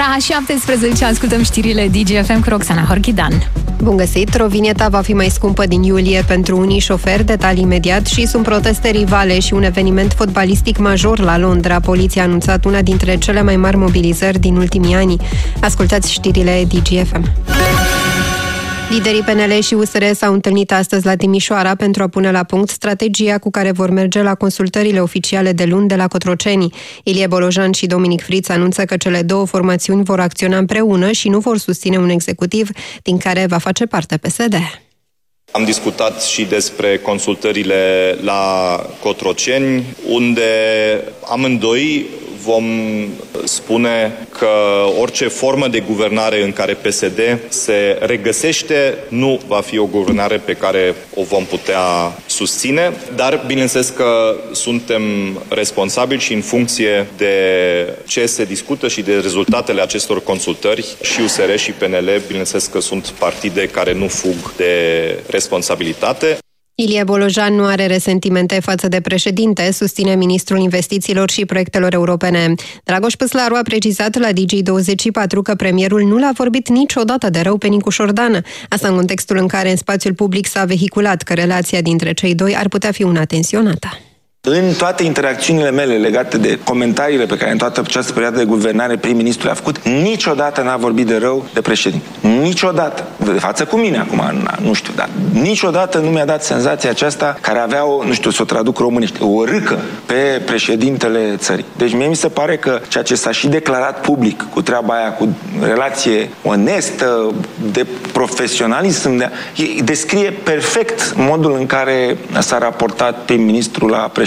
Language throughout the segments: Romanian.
Ora 17, ascultăm știrile DGFM cu Roxana Horghidan. Bun găsit! Rovineta va fi mai scumpă din iulie pentru unii șoferi, detalii imediat, și sunt proteste rivale și un eveniment fotbalistic major la Londra. Poliția a anunțat una dintre cele mai mari mobilizări din ultimii ani. Ascultați știrile DGFM. Liderii PNL și USR s-au întâlnit astăzi la Timișoara pentru a pune la punct strategia cu care vor merge la consultările oficiale de luni de la Cotroceni. Ilie Bolojan și Dominic Friț anunță că cele două formațiuni vor acționa împreună și nu vor susține un executiv din care va face parte PSD. Am discutat și despre consultările la Cotroceni, unde amândoi vom spune că orice formă de guvernare în care PSD se regăsește nu va fi o guvernare pe care o vom putea susține, dar bineînțeles că suntem responsabili și în funcție de ce se discută și de rezultatele acestor consultări, și USR și PNL, bineînțeles că sunt partide care nu fug de responsabilitate. Ilie Bolojan nu are resentimente față de președinte, susține ministrul investițiilor și proiectelor europene. Dragoș Păslaru a precizat la Digi24 că premierul nu l-a vorbit niciodată de rău pe Nicu Șordan. Asta în contextul în care în spațiul public s-a vehiculat că relația dintre cei doi ar putea fi una tensionată. În toate interacțiunile mele legate de comentariile pe care în toată această perioadă de guvernare prim-ministrul le-a făcut, niciodată n-a vorbit de rău de președinte. Niciodată. De față cu mine acum, nu știu, dar niciodată nu mi-a dat senzația aceasta care avea o, nu știu, să o traduc românește, o râcă pe președintele țării. Deci mie mi se pare că ceea ce s-a și declarat public cu treaba aia, cu relație onestă, de profesionalism, descrie perfect modul în care s-a raportat prim-ministrul la președinte.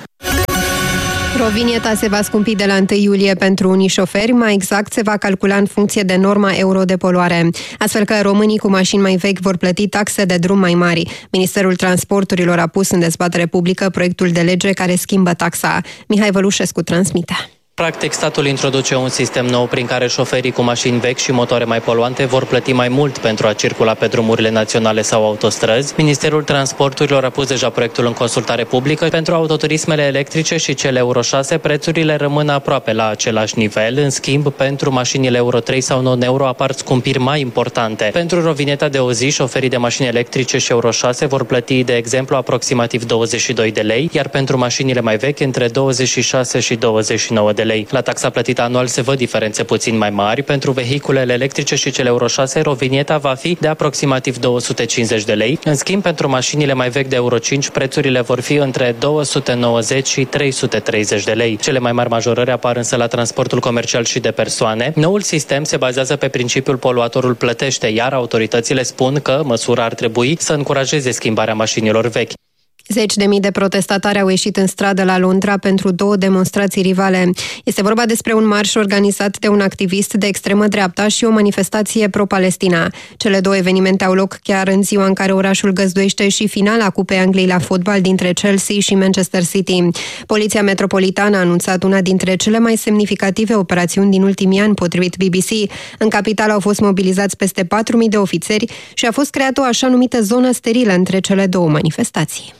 Rovineta se va scumpi de la 1 iulie pentru unii șoferi, mai exact se va calcula în funcție de norma euro de poluare, astfel că românii cu mașini mai vechi vor plăti taxe de drum mai mari. Ministerul Transporturilor a pus în dezbatere publică proiectul de lege care schimbă taxa. Mihai Vălușescu transmite. Practic, statul introduce un sistem nou prin care șoferii cu mașini vechi și motoare mai poluante vor plăti mai mult pentru a circula pe drumurile naționale sau autostrăzi. Ministerul Transporturilor a pus deja proiectul în consultare publică. Pentru autoturismele electrice și cele Euro 6, prețurile rămân aproape la același nivel. În schimb, pentru mașinile Euro 3 sau non-euro apar scumpiri mai importante. Pentru rovineta de o zi, șoferii de mașini electrice și Euro 6 vor plăti, de exemplu, aproximativ 22 de lei, iar pentru mașinile mai vechi, între 26 și 29 de lei. La taxa plătită anual se văd diferențe puțin mai mari. Pentru vehiculele electrice și cele Euro 6, rovinieta va fi de aproximativ 250 de lei. În schimb, pentru mașinile mai vechi de Euro 5, prețurile vor fi între 290 și 330 de lei. Cele mai mari majorări apar însă la transportul comercial și de persoane. Noul sistem se bazează pe principiul poluatorul plătește, iar autoritățile spun că măsura ar trebui să încurajeze schimbarea mașinilor vechi. 10.000 de protestatari au ieșit în stradă la Londra pentru două demonstrații rivale. Este vorba despre un marș organizat de un activist de extremă dreapta și o manifestație pro-Palestina. Cele două evenimente au loc chiar în ziua în care orașul găzduiește și finala Cupei Angliei la fotbal dintre Chelsea și Manchester City. Poliția Metropolitană a anunțat una dintre cele mai semnificative operațiuni din ultimii ani, potrivit BBC. În capitală au fost mobilizați peste 4.000 de ofițeri și a fost creată o așa numită zonă sterilă între cele două manifestații.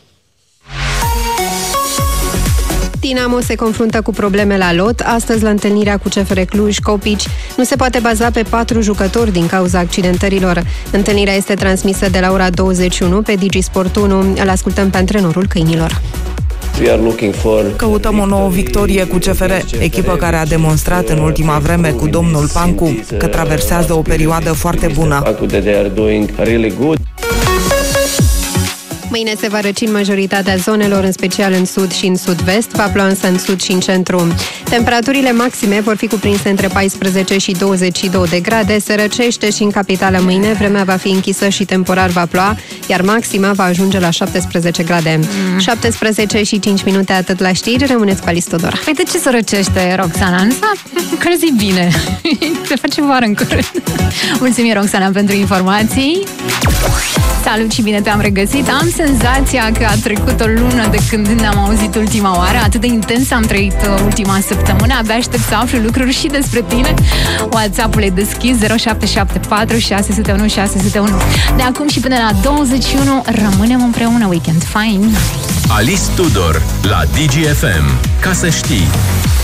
Dinamo se confruntă cu probleme la lot. Astăzi, la întâlnirea cu CFR Cluj, Copici nu se poate baza pe 4 jucători din cauza accidentărilor. Întâlnirea este transmisă de la ora 21 pe Digisport 1. Îl ascultăm pe antrenorul câinilor. Căutăm o nouă victorie cu CFR, echipă care a demonstrat în ultima vreme cu domnul Pancu că traversează o perioadă foarte bună. Mâine se va răci în majoritatea zonelor, în special în sud și în sud-vest, va ploua însă în sud și în centru. Temperaturile maxime vor fi cuprinse între 14 și 22 de grade, se răcește și în capitală mâine, vremea va fi închisă și temporar va ploua, iar maxima va ajunge la 17 grade. 17 și 5 minute, atât la știri, rămâneți cu Alice Tudor. Păi de ce se răcește, Roxana? Nu s-a încălzit bine. Se face vară în curând. Mulțumim, Roxana, pentru informații. Salut și bine te-am regăsit. Am senzația că a trecut o lună de când ne-am auzit ultima oară. Atât de intens am trăit ultima săptămână. Abia aștept să aflu lucruri și despre tine. WhatsApp-ul e deschis 0774 601 601. De acum și până la 21 rămânem împreună. Weekend fine. Alice Tudor la DGFM. Ca să știi.